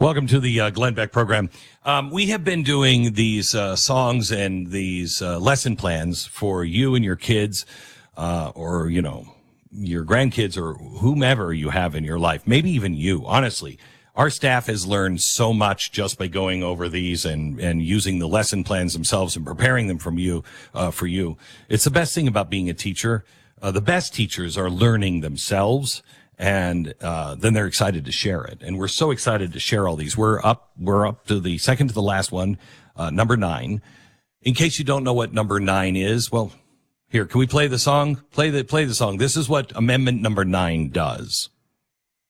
Welcome to the Glenn Beck program. We have been doing these songs and these lesson plans for you and your kids, or, you know, your grandkids or whomever you have in your life, maybe even you. Honestly, our staff has learned so much just by going over these and using the lesson plans themselves and preparing them from you, for you. It's the best thing about being a teacher. The best teachers are learning themselves, and then they're excited to share it. And we're so excited to share all these. We're up to the second to the last one, number 9. In case you don't know what number 9 is, well, here, can we play the song? Play the song. This is what amendment number 9 does.